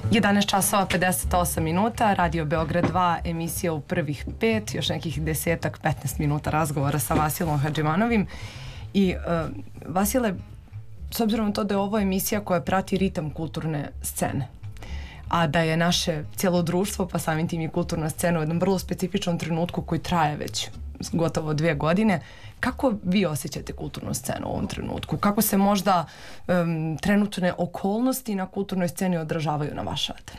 11 časova 58 minuta, Radio Beograd 2, emisija u prvih 5, još nekih 10-15 minuta razgovora sa Vasilom Hadžimanovim. I Vasile, s obzirom na to da je ovo emisija koja prati ritam kulturne scene, a da je naše cijelo društvo, pa samim tim i kulturna scena u jednom vrlo specifičnom trenutku koji traje već gotovo 2 godine, kako vi osjećate kulturnu scenu u ovom trenutku? Kako se možda trenutne okolnosti na kulturnoj sceni odražavaju na vaš rad?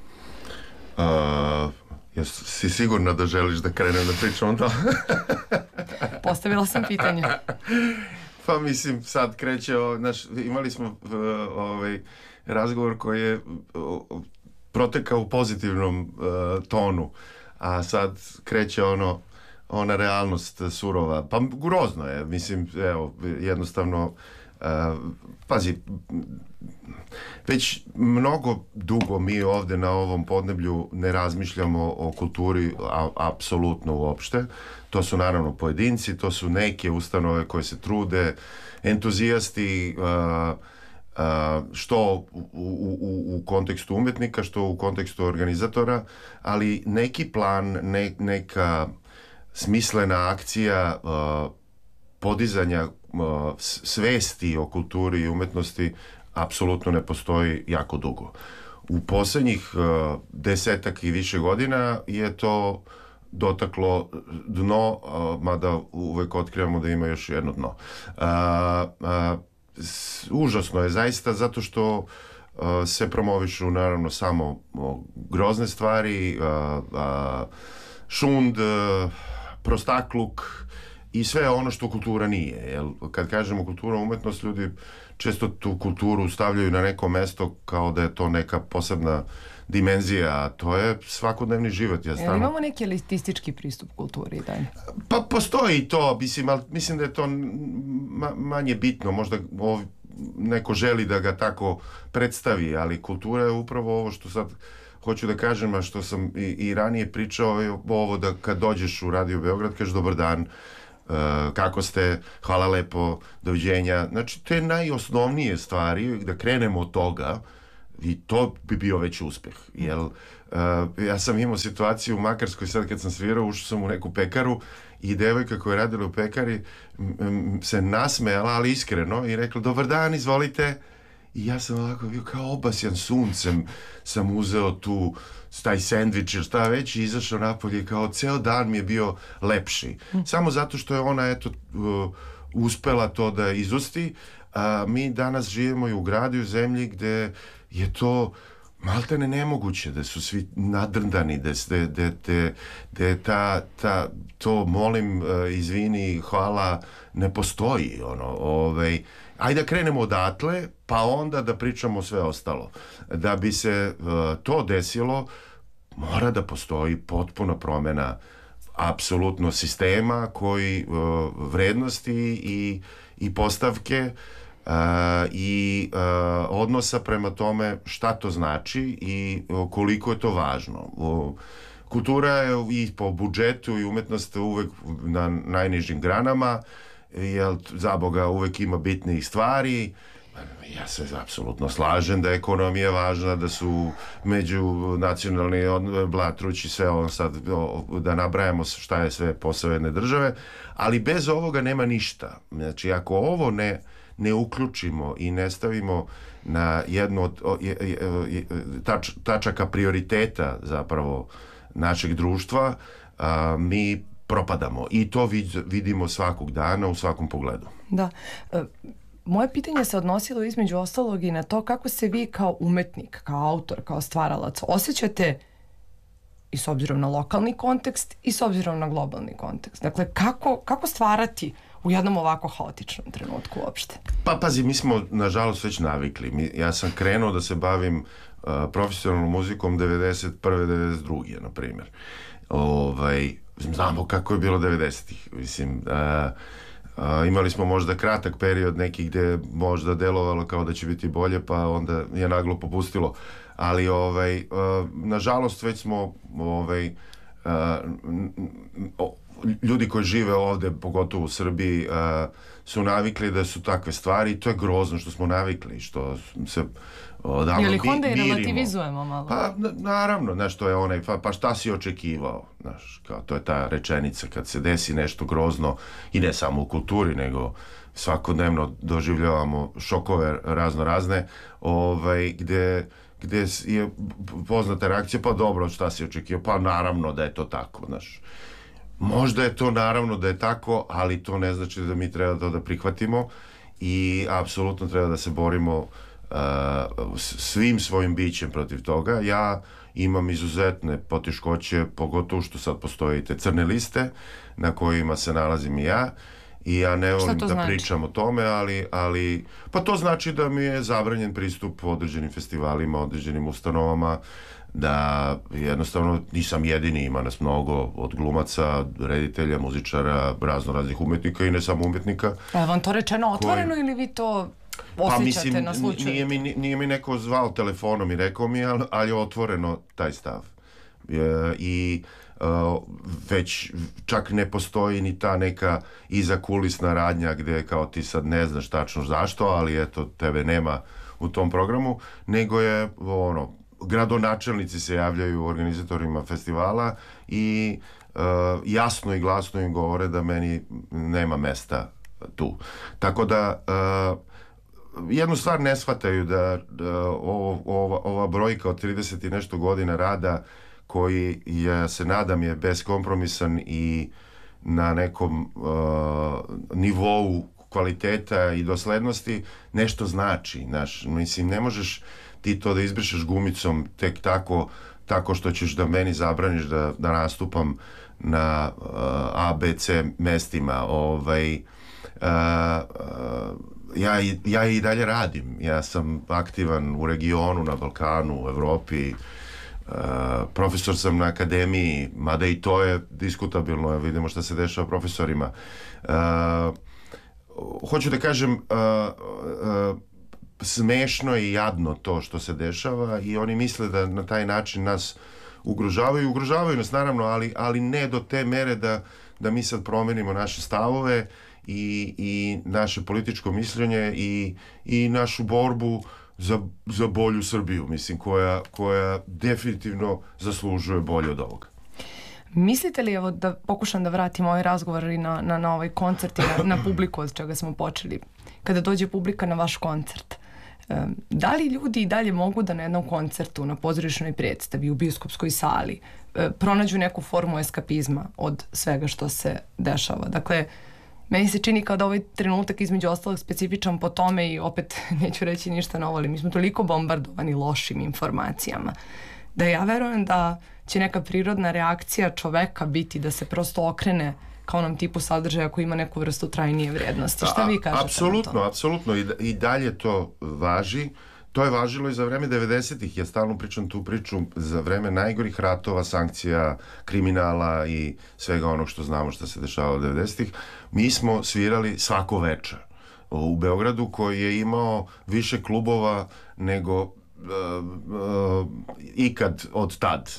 Si sigurna da želiš da krenem da pričam onda? Postavila sam pitanje. Pa mislim, sad kreće, imali smo razgovor koji je protekao u pozitivnom tonu, a sad kreće ona realnost surova. Pa grozno je, mislim, evo, jednostavno, pazi, već mnogo dugo mi ovde na ovom podneblju ne razmišljamo o kulturi apsolutno uopšte. To su naravno pojedinci, to su neke ustanove koje se trude, entuzijasti, što u kontekstu umetnika, što u kontekstu organizatora, ali neki plan, neka smislena akcija podizanja svesti o kulturi i umetnosti apsolutno ne postoji jako dugo. U poslednjih 10 i više godina je to dotaklo dno, mada uvek otkrivamo da ima još jedno dno. Užasno je zaista, zato što se promovišu naravno samo grozne stvari, šund, prostakluk i sve ono što kultura nije. Jer kad kažemo kultura, umetnost, ljudi često tu kulturu stavljaju na neko mesto kao da je to neka posebna dimenzija, a to je svakodnevni život. Imamo neki elitistički pristup kulturi? Pa postoji i to, ali mislim da je to manje bitno. Možda neko želi da ga tako predstavi, ali kultura je upravo ovo što sad hoću da kažem, a što sam i ranije pričao, je ovo da kad dođeš u Radio Beograd kažeš dobar dan, kako ste, hvala lepo, doviđenja. Znači, te najosnovnije stvari, da krenemo od toga, i to bi bio već uspeh. Jer ja sam imao situaciju u Makarskoj, sad kad sam svirao, ušao sam u neku pekaru i devojka koja je radila u pekari se nasmejala, ali iskreno, i rekla, dobar dan, izvolite. I ja sam ovako bio kao obasjan suncem, sam uzeo tu taj sendvič ili šta već i izašao napolje, kao ceo dan mi je bio lepši. Samo zato što je ona, eto, uspela to da izusti. Mi danas živimo i u gradu i u zemlji gde je to maltene nemoguće, da su svi nadrndani, da je to molim, izvini, hvala, ne postoji. Ajde da krenemo odatle, pa onda da pričamo sve ostalo. Da bi se to desilo, mora da postoji potpuna promena apsolutno sistema koji vrednosti i postavke i odnosa prema tome šta to znači i koliko je to važno. Kultura je i po budžetu i umetnost uvek na najnižim granama, jer za Boga uvek ima bitnijih stvari. Ja se apsolutno slažem da je ekonomija važna, da su međunacionalni blatrući, sve ovo sad, da nabrajamo šta je sve posao jedne države, ali bez ovoga nema ništa. Znači, ako ovo ne uključimo i ne stavimo na jednu od tačaka prioriteta zapravo našeg društva, mi propadamo. I to vidimo svakog dana u svakom pogledu. Da. Moje pitanje se odnosilo između ostalog i na to kako se vi kao umetnik, kao autor, kao stvaralac osjećate i s obzirom na lokalni kontekst i s obzirom na globalni kontekst. Dakle, kako stvarati u jednom ovako haotičnom trenutku uopšte? Pa pazi, mi smo nažalost već navikli. Ja sam krenuo da se bavim profesionalnom muzikom 91. 92. na primjer. Znamo kako je bilo 90-ih. Mislim, imali smo možda kratak period neki gde možda delovalo kao da će biti bolje, pa onda je naglo popustilo. Ali nažalost već smo ljudi koji žive ovde, pogotovo u Srbiji, su navikli da su takve stvari i to je grozno što smo navikli, što se odavno mirimo. Ili onda i mirimo. relativizujemo malo? Pa naravno, znaš, to je onaj, pa šta si očekivao, znaš, kao to je ta rečenica kad se desi nešto grozno i ne samo u kulturi, nego svakodnevno doživljavamo šokove razne, gde je poznata reakcija, pa dobro, šta si očekivao, pa naravno da je to tako, znaš. Možda je to naravno da je tako, ali to ne znači da mi treba to da prihvatimo i apsolutno treba da se borimo svim svojim bićem protiv toga. Ja imam izuzetne poteškoće, pogotovo što sad postoje te crne liste na kojima se nalazim i ja. I ja ne volim da pričam o tome, ali pa to znači da mi je zabranjen pristup određenim festivalima, određenim ustanovama, da jednostavno nisam jedini, ima nas mnogo od glumaca, reditelja, muzičara, raznih umetnika i ne samo umetnika. Je vam to rečeno otvoreno ili vi to osjećate na slučaju? Nije mi neko zvao telefonom i rekao mi, ali je otvoreno taj stav. I već čak ne postoji ni ta neka izakulisna radnja gde kao ti sad ne znaš tačno zašto, ali eto tebe nema u tom programu, nego je gradonačelnici se javljaju organizatorima festivala i jasno i glasno im govore da meni nema mesta tu. Tako da jednu stvar ne shvataju, da ova brojka od 30 i nešto godina rada koji se nadam je beskompromisan i na nekom nivou kvaliteta i doslednosti nešto znači. Mislim, ne možeš ti to da izbrišeš gumicom tek tako što ćeš da meni zabraniš da nastupam na A, B, C mestima. Ja i dalje radim. Ja sam aktivan u regionu, na Balkanu, u Evropi. Profesor sam na akademiji, mada i to je diskutabilno, vidimo šta se dešava profesorima. Hoću da kažem, smešno i jadno to što se dešava i oni misle da na taj način nas ugrožavaju nas naravno, ali ne do te mere da mi sad promenimo naše stavove i naše političko mišljenje i našu borbu za bolju Srbiju, mislim, koja definitivno zaslužuje bolje od ovoga. Mislite li, evo da pokušam da vratim ovaj razgovor i na ovaj koncert i na publiku od čega smo počeli, kada dođe publika na vaš koncert, da li ljudi i dalje mogu da na jednom koncertu, na pozorišnoj predstavi, u bioskopskoj sali, pronađu neku formu eskapizma od svega što se dešava? Dakle, meni se čini kao da ovaj trenutak između ostalog specifičan po tome i opet neću reći ništa novo, ali mi smo toliko bombardovani lošim informacijama da ja verujem da će neka prirodna reakcija čoveka biti da se prosto okrene ka onom tipu sadržaja koji ima neku vrstu trajnije vrednosti. Šta vi kažete na to? Apsolutno. I dalje to važi. To je važilo i za vreme 90-ih. Ja stalno pričam tu priču za vreme najgorih ratova, sankcija, kriminala i svega onog što znamo što se dešavalo 90-ih. Mi smo svirali svako večer u Beogradu, koji je imao više klubova nego ikad od tad.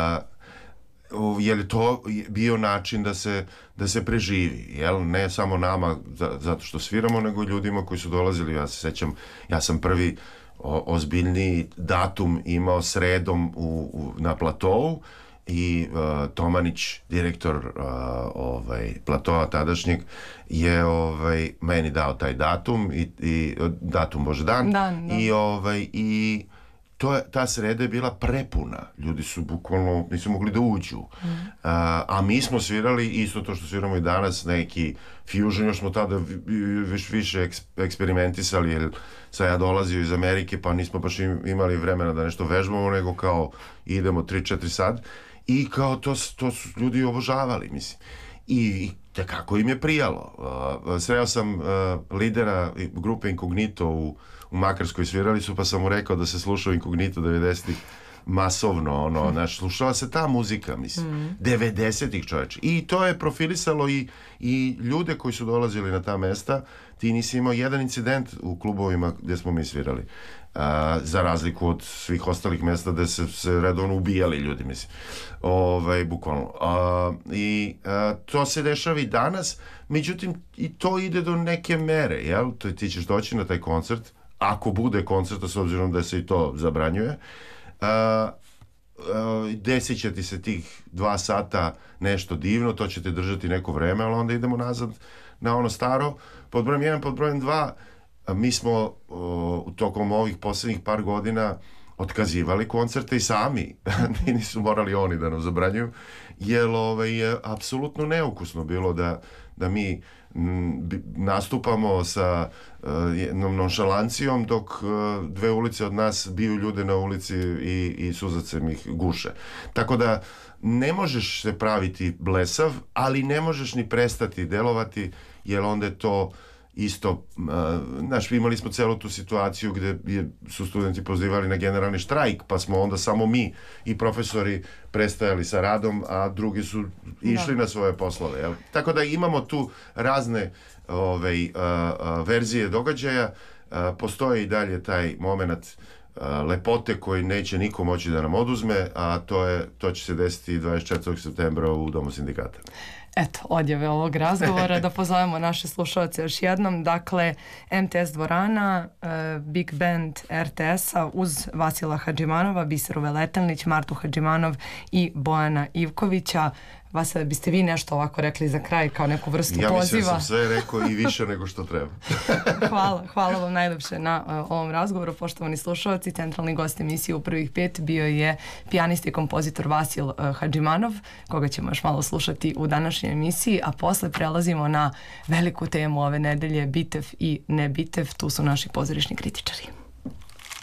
Jer to bio način da se preživi, jel? Ne samo nama zato što sviramo, nego ljudima koji su dolazili. Ja se sećam, ja sam prvi ozbiljniji datum imao sredom na Platovu i Tomanić, direktor Platoa tadašnjeg, je meni dao taj datum i datum Bože dan. I ta sreda je bila prepuna. Ljudi su bukvalno nisu mogli da uđu. A mi smo svirali isto to što sviramo i danas, neki fusion, još smo tada više eksperimentisali, jer sad ja dolazio iz Amerike, pa nismo baš imali vremena da nešto vežbamo, nego kao idemo 3-4 sad i kao to su ljudi obožavali, mislim. I kako im je prijalo. Sreo sam lidera grupe Inkognito u Makarskoj, svirali su, pa sam mu rekao da se slušao Inkognito 90-ih masovno, ono, znaš, slušala se ta muzika, mislim, 90-ih, čoveče. I to je profilisalo i ljude koji su dolazili na ta mesta. Ti nisi imao jedan incident u klubovima gdje smo mi svirali, za razliku od svih ostalih mesta gdje se redovno ubijali ljudi, mislim, bukvalno. To se dešava i danas, međutim, i to ide do neke mere, jel? Ti ćeš doći na taj koncert, ako bude koncerta, s obzirom da se i to zabranjuje, desit će ti se tih 2 sata nešto divno, to će te držati neko vreme, ali onda idemo nazad na ono staro. Pod brojem 1, pod brojem 2, mi smo tokom ovih posljednjih par godina otkazivali koncerte i sami, nisu morali oni da nam zabranjuju, jer je apsolutno neukusno bilo da mi nastupamo sa jednom nonšalancijom dok 2 ulice od nas biju ljude na ulici i suzacem ih guše. Tako da ne možeš se praviti blesav, ali ne možeš ni prestati delovati, jer onda je to isto, znaš, imali smo celu tu situaciju gdje su studenti pozivali na generalni štrajk, pa smo onda samo mi i profesori prestajali sa radom, a drugi su išli na svoje poslove. Jel? Tako da imamo tu razne verzije događaja. Postoji i dalje taj moment lepote koji neće niko moći da nam oduzme, a to će se desiti 24. septembra u Domu sindikata. Eto, odjave ovog razgovora, da pozovemo naše slušalce još jednom. Dakle, MTS dvorana, Big Band RTS-a uz Vasila Hadžimanova, Biseru Veletelnić, Martu Hadžimanov i Bojana Ivkovića. Vasile, biste vi nešto ovako rekli za kraj kao neku vrstu poziva? Ja mislim da sam sve rekao i više nego što treba. Hvala vam najlepše na ovom razgovoru. Poštovani slušalci, centralni gost emisije u prvih 5 bio je pijanist i kompozitor Vasil Hadžimanov, koga ćemo još malo slušati u današnjoj emisiji, a posle prelazimo na veliku temu ove nedelje, Bitev i ne Bitev. Tu su naši pozorišni kritičari.